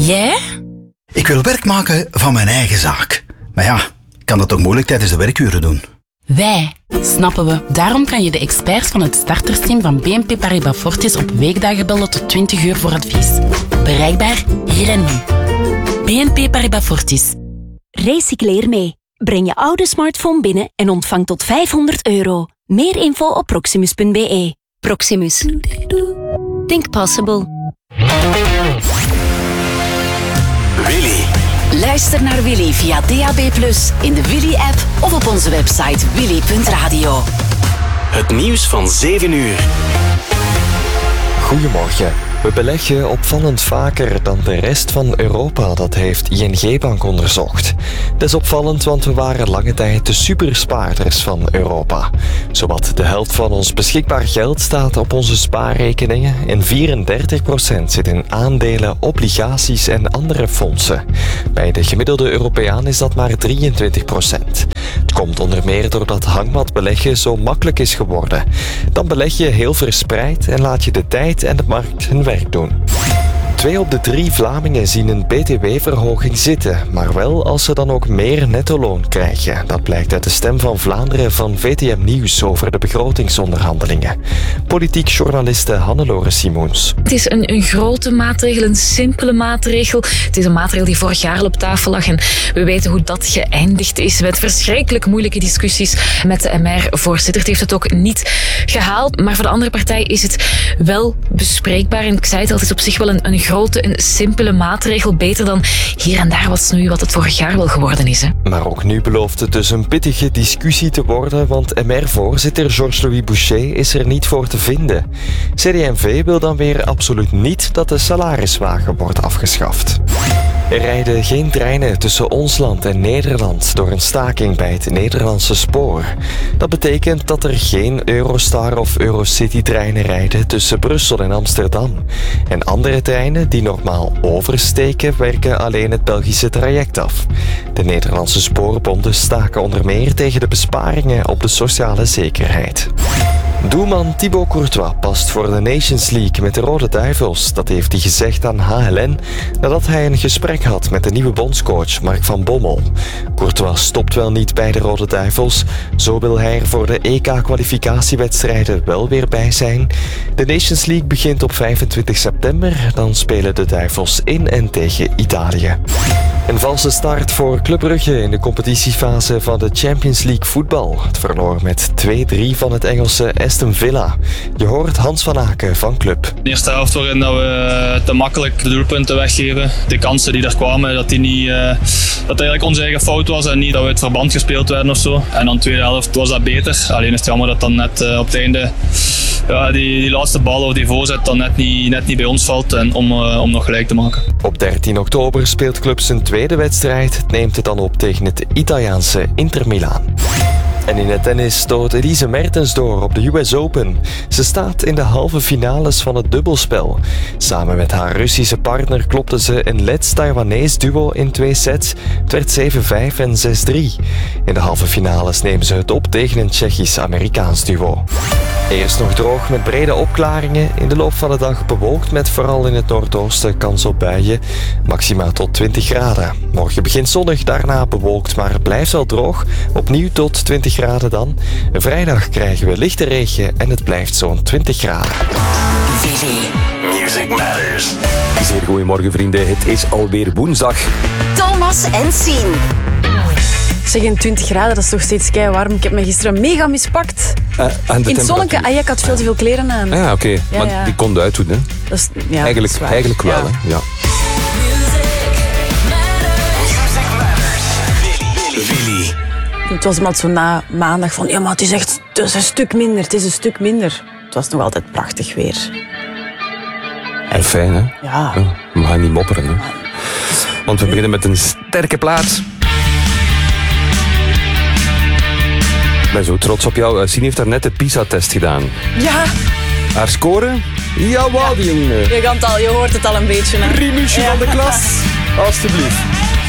Jij? Ik wil werk maken van mijn eigen zaak. Maar ja, ik kan dat toch moeilijk tijdens de werkuren doen? Wij, snappen we. Daarom kan je de experts van het startersteam van BNP Paribas Fortis op weekdagen bellen tot 20 uur voor advies. Bereikbaar hier en nu. BNP Paribas Fortis. Recycleer mee. Breng je oude smartphone binnen en ontvang tot €500. Meer info op proximus.be. Proximus. Think possible. Willy. Luister naar Willy via DAB+, in de Willy-app of op onze website willy.radio. Het nieuws van 7 uur. Goedemorgen. We beleggen opvallend vaker dan de rest van Europa, dat heeft ING Bank onderzocht. Dat is opvallend, want we waren lange tijd de superspaarders van Europa. Zowat de helft van ons beschikbaar geld staat op onze spaarrekeningen en 34% zit in aandelen, obligaties en andere fondsen. Bij de gemiddelde Europeaan is dat maar 23%. Het komt onder meer doordat hangmat beleggen zo makkelijk is geworden. Dan beleg je heel verspreid en laat je de tijd en de markt hun werk doen. 2 op de 3 Vlamingen zien een btw-verhoging zitten, maar wel als ze dan ook meer nettoloon krijgen. Dat blijkt uit de Stem van Vlaanderen van VTM Nieuws over de begrotingsonderhandelingen. Politiek journaliste Hannelore Simoens. Het is een grote maatregel, een simpele maatregel. Het is een maatregel die vorig jaar al op tafel lag en we weten hoe dat geëindigd is met verschrikkelijk moeilijke discussies met de MR-voorzitter. Het heeft het ook niet gehaald, maar voor de andere partij is het wel bespreekbaar. En ik zei het al, het is op zich wel een grote, een simpele maatregel. Beter dan hier en daar wat snoeien wat het vorig jaar wel geworden is. Hè. Maar ook nu belooft het dus een pittige discussie te worden, want MR-voorzitter Georges-Louis Boucher is er niet voor te vinden. CD&V wil dan weer absoluut niet dat de salariswagen wordt afgeschaft. Er rijden geen treinen tussen ons land en Nederland door een staking bij het Nederlandse spoor. Dat betekent dat er geen Eurostar of Eurocity-treinen rijden tussen Brussel en Amsterdam. En andere treinen die normaal oversteken, werken alleen het Belgische traject af. De Nederlandse spoorbonden staken onder meer tegen de besparingen op de sociale zekerheid. Doelman Thibaut Courtois past voor de Nations League met de Rode Duivels. Dat heeft hij gezegd aan HLN nadat hij een gesprek had met de nieuwe bondscoach Mark van Bommel. Courtois stopt wel niet bij de Rode Duivels. Zo wil hij er voor de EK-kwalificatiewedstrijden wel weer bij zijn. De Nations League begint op 25 september. Dan spelen de Duivels in en tegen Italië. Een valse start voor Club Brugge in de competitiefase van de Champions League voetbal. Het verloor met 2-3 van het Engelse Aston Villa. Je hoort Hans van Aken van Club. De eerste helft waarin dat we te makkelijk de doelpunten weggeven. De kansen die er kwamen, dat het eigenlijk onze eigen fout was en niet dat we het verband gespeeld werden of zo. En dan de tweede helft was dat beter. Alleen is het jammer dat dan net op het einde die laatste bal of die voorzet dan net niet bij ons valt en om nog gelijk te maken. Op 13 oktober speelt Club zijn tweede wedstrijd. Het neemt het dan op tegen het Italiaanse Inter Milaan. En in het tennis stoot Elise Mertens door op de US Open. Ze staat in de halve finales van het dubbelspel. Samen met haar Russische partner klopte ze een Lets-Taiwanees duo in 2 sets. Het werd 7-5 en 6-3. In de halve finales nemen ze het op tegen een Tsjechisch-Amerikaans duo. Eerst nog droog met brede opklaringen. In de loop van de dag bewolkt met vooral in het noordoosten kans op buien. Maxima tot 20 graden. Morgen begint zonnig, daarna bewolkt, maar het blijft wel droog. Opnieuw tot 20 graden dan. Vrijdag krijgen we lichte regen en het blijft zo'n 20 graden. Music Matters. Zeer goedemorgen vrienden, het is alweer woensdag. Thomas en Sien. Zeg, in 20 graden, dat is toch steeds kei warm. Ik heb me gisteren mega mispakt. In het zonnetje, ik had veel te veel kleren aan. Ja, oké. Maar die kon uitdoen, hè? Dat is, ja, eigenlijk wel, hè? Ja. Willy. Het was maar zo na maandag van, ja, maar het is een stuk minder. Het was nog altijd prachtig weer. En fijn, hè? Ja. We gaan niet mopperen, hè? Want we beginnen met een sterke plaats. Ik ben zo trots op jou. Sien heeft daarnet de PISA-test gedaan. Ja. Haar score? Jawel, die jongen. Je hoort het al een beetje. Hè? Rimusje van de klas. Alsjeblieft.